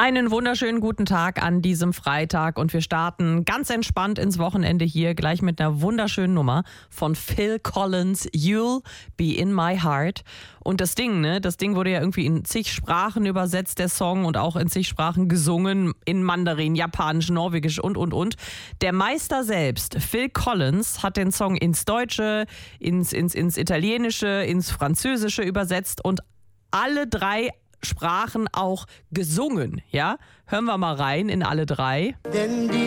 Einen wunderschönen guten Tag an diesem Freitag und wir starten ganz entspannt ins Wochenende hier gleich mit einer wunderschönen Nummer von Phil Collins, You'll Be In My Heart. Und das Ding wurde ja irgendwie in zig Sprachen übersetzt, der Song, und auch in zig Sprachen gesungen, in Mandarin, Japanisch, Norwegisch und. Der Meister selbst, Phil Collins, hat den Song ins Deutsche, ins Italienische, ins Französische übersetzt und alle drei Sprachen auch gesungen, ja? Hören wir mal rein in alle drei. Denn die